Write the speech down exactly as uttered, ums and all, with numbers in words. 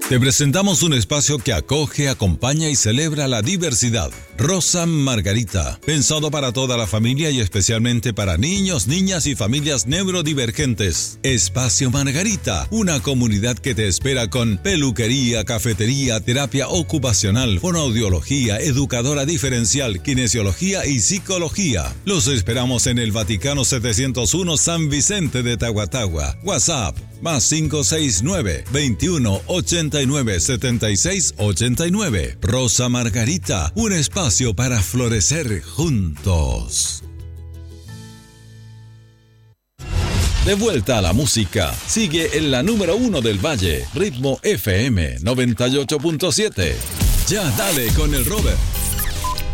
Te presentamos un espacio que acoge, acompaña y celebra la diversidad. Rosa Margarita, pensado para toda la familia y especialmente para niños, niñas y familias neurodivergentes. Espacio Margarita, una comunidad que te espera con peluquería, cafetería, terapia ocupacional, fonoaudiología, educadora diferencial, kinesiología y psicología. Los esperamos en el Vaticano setecientos uno San Vicente de Tahuatahua. WhatsApp más cinco seis nueve, veintiuno, ochenta y nueve, setenta y seis, ochenta y nueve. Rosa Margarita, un espacio para florecer juntos. De vuelta a la música, sigue en la número uno del Valle, Ritmo F M noventa y ocho punto siete. Ya dale con el Robert.